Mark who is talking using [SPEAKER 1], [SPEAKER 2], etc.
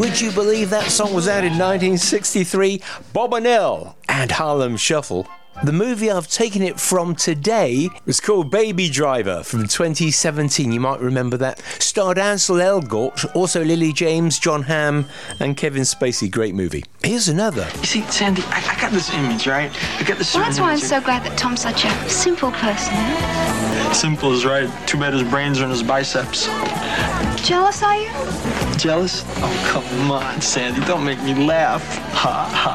[SPEAKER 1] Would you believe that song was out in 1963? Bobanil and Harlem Shuffle. The movie I've taken it from today was called Baby Driver from 2017. You might remember that. Starred Ansel Elgort, also Lily James, John Hamm and Kevin Spacey. Great movie. Here's another.
[SPEAKER 2] You see, Sandy, I got this image, right? I got this.
[SPEAKER 3] Well, that's why I'm so glad that Tom's such a simple person.
[SPEAKER 2] Simple is right. Too bad his brains are in his biceps.
[SPEAKER 3] Jealous, are you?
[SPEAKER 2] Jealous? Oh, come on, Sandy. Don't make me laugh. Ha ha.